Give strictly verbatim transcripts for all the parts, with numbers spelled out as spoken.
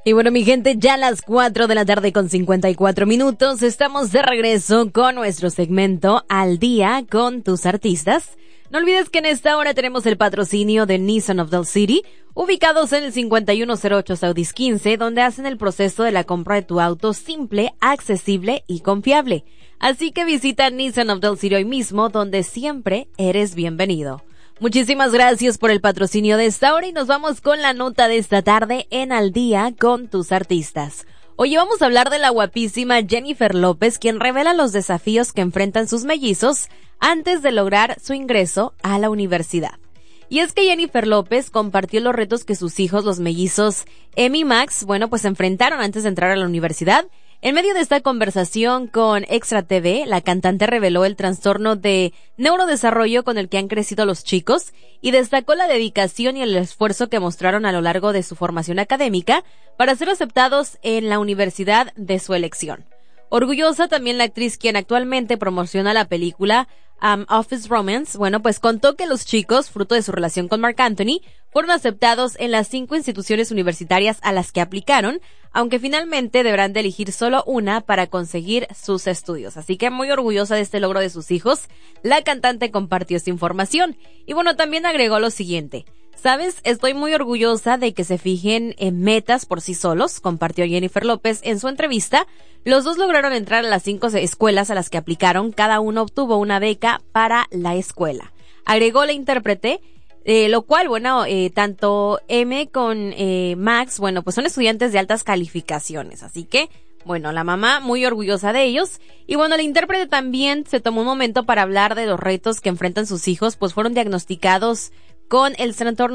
Y bueno, mi gente, ya a las cuatro de la tarde con cincuenta y cuatro minutos, estamos de regreso con nuestro segmento Al Día con tus artistas. No olvides que en esta hora tenemos el patrocinio de Nissan of Del City, ubicados en el cincuenta y uno cero ocho Saudis quince, donde hacen el proceso de la compra de tu auto simple, accesible y confiable. Así que visita Nissan of Del City hoy mismo, donde siempre eres bienvenido. Muchísimas gracias por el patrocinio de esta hora y nos vamos con la nota de esta tarde en Al Día con tus artistas. Hoy vamos a hablar de la guapísima Jennifer López, quien revela los desafíos que enfrentan sus mellizos antes de lograr su ingreso a la universidad. Y es que Jennifer López compartió los retos que sus hijos, los mellizos Emmy y Max, bueno, pues enfrentaron antes de entrar a la universidad. En medio de esta conversación con Extra T V, la cantante reveló el trastorno de neurodesarrollo con el que han crecido los chicos y destacó la dedicación y el esfuerzo que mostraron a lo largo de su formación académica para ser aceptados en la universidad de su elección. Orgullosa también la actriz, quien actualmente promociona la película um, Office Romance, bueno, pues contó que los chicos, fruto de su relación con Marc Anthony, fueron aceptados en las cinco instituciones universitarias a las que aplicaron, aunque finalmente deberán de elegir solo una para conseguir sus estudios. Así que muy orgullosa de este logro de sus hijos, la cantante compartió esta información. Y bueno, también agregó lo siguiente: ¿sabes? Estoy muy orgullosa de que se fijen en metas por sí solos, compartió Jennifer López en su entrevista. Los dos lograron entrar a las cinco escuelas a las que aplicaron, cada uno obtuvo una beca para la escuela. Agregó la intérprete, eh, lo cual, bueno, eh, tanto M con eh, Max, bueno, pues son estudiantes de altas calificaciones, así que, bueno, la mamá muy orgullosa de ellos. Y bueno, la intérprete también se tomó un momento para hablar de los retos que enfrentan sus hijos, pues fueron diagnosticados con el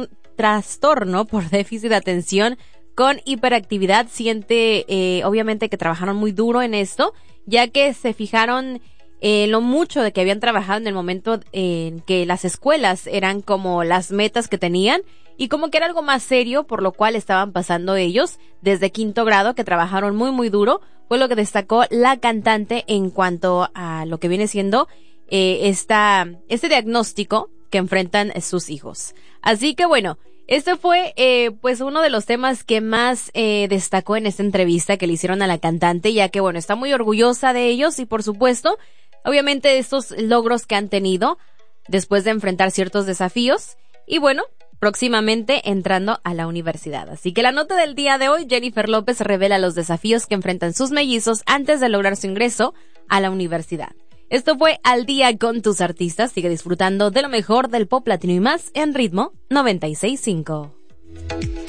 trastorno por déficit de atención con hiperactividad. Siente, eh, obviamente que trabajaron muy duro en esto, ya que se fijaron eh, lo mucho de que habían trabajado en el momento en que las escuelas eran como las metas que tenían y como que era algo más serio, por lo cual estaban pasando ellos desde quinto grado, que trabajaron muy muy duro. Fue lo que destacó la cantante en cuanto a lo que viene siendo eh, esta, este diagnóstico que enfrentan sus hijos. Así que bueno, este fue eh, pues uno de los temas que más eh, destacó en esta entrevista que le hicieron a la cantante, ya que bueno, está muy orgullosa de ellos y por supuesto, obviamente de estos logros que han tenido después de enfrentar ciertos desafíos y bueno, próximamente entrando a la universidad. Así que la nota del día de hoy: Jennifer López revela los desafíos que enfrentan sus mellizos antes de lograr su ingreso a la universidad. Esto fue Al Día con tus artistas. Sigue disfrutando de lo mejor del pop latino y más en Ritmo noventa y seis punto cinco.